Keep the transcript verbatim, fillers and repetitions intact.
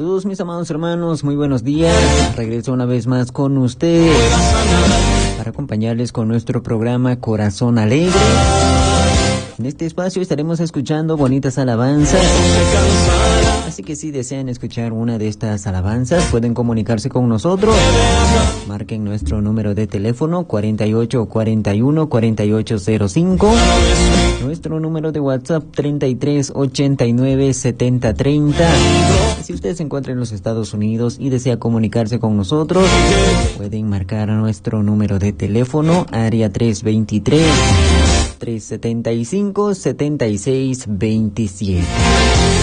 Saludos mis amados hermanos, muy buenos días. Regreso una vez más con ustedes para acompañarles con nuestro programa Corazón Alegre. En este espacio estaremos escuchando bonitas alabanzas. Así que si desean escuchar una de estas alabanzas, pueden comunicarse con nosotros. Marquen nuestro número de teléfono cuarenta y ocho cuarenta y uno cuarenta y ocho cero cinco. Nuestro número de WhatsApp treinta y tres ochenta y nueve setenta treinta. Si usted se encuentra en los Estados Unidos y desea comunicarse con nosotros, pueden marcar a nuestro número de teléfono área tres veintitrés trescientos setenta y cinco setenta y seis veintisiete.